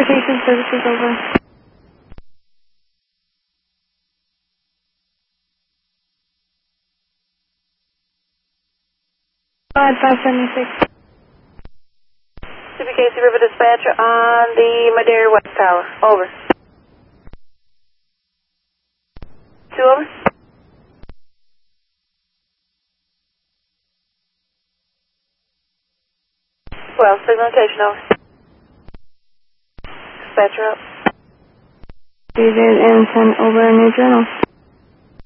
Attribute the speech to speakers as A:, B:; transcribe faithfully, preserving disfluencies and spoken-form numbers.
A: Transportation Services, over. Five seventy-six.
B: C B K C River Dispatcher on the Madeira West Tower. Over. Two over. Well, signal location over. Dispatcher up.
A: David and ten over, New Journal.